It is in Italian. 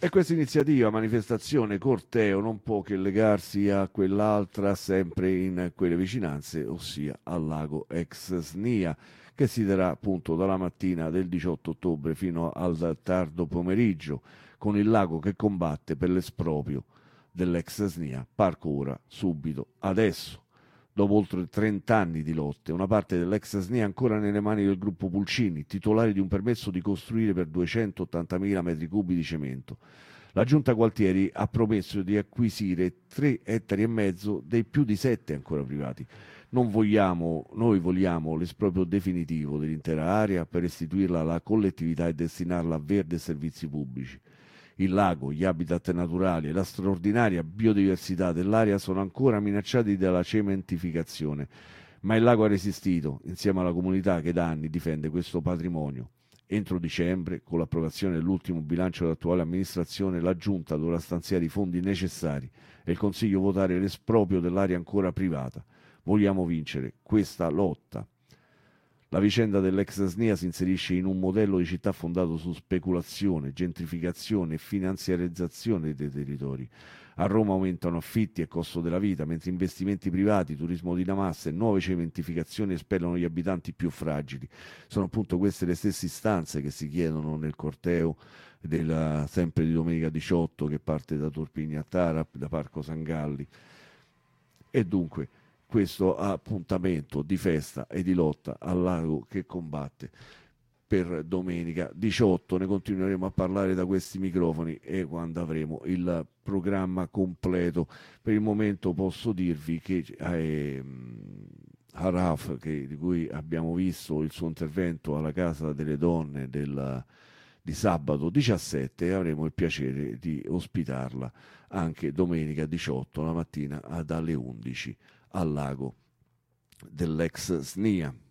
E questa iniziativa, manifestazione, corteo non può che legarsi a quell'altra sempre in quelle vicinanze, ossia al lago ex Snia, che si terrà appunto dalla mattina del 18 ottobre fino al tardo pomeriggio, con il lago che combatte per l'esproprio dell'ex Snia. Parco ora, subito, adesso. Dopo oltre 30 anni di lotte, una parte dell'ex SNI è ancora nelle mani del gruppo Pulcini, titolari di un permesso di costruire per 280.000 metri cubi di cemento. La giunta Gualtieri ha promesso di acquisire 3 ettari e mezzo dei più di 7 ancora privati. Noi vogliamo l'esproprio definitivo dell'intera area per restituirla alla collettività e destinarla a verde e servizi pubblici. Il lago, gli habitat naturali e la straordinaria biodiversità dell'area sono ancora minacciati dalla cementificazione, ma il lago ha resistito insieme alla comunità che da anni difende questo patrimonio. Entro dicembre, con l'approvazione dell'ultimo bilancio dell'attuale amministrazione, la Giunta dovrà stanziare i fondi necessari e il Consiglio votare l'esproprio dell'area ancora privata. Vogliamo vincere questa lotta. La vicenda dell'ex SNIA si inserisce in un modello di città fondato su speculazione, gentrificazione e finanziarizzazione dei territori. A Roma aumentano affitti e costo della vita, mentre investimenti privati, turismo di massa e nuove cementificazioni espellono gli abitanti più fragili. Sono appunto queste le stesse istanze che si chiedono nel corteo sempre di domenica 18 che parte da Torpini a Tarap, da Parco San Galli. E dunque questo appuntamento di festa e di lotta al lago che combatte per domenica 18. Ne continueremo a parlare da questi microfoni e quando avremo il programma completo. Per il momento posso dirvi che Haraf, di cui abbiamo visto il suo intervento alla Casa delle Donne di sabato 17, avremo il piacere di ospitarla anche domenica 18 la mattina dalle 11 al lago dell'ex SNIA.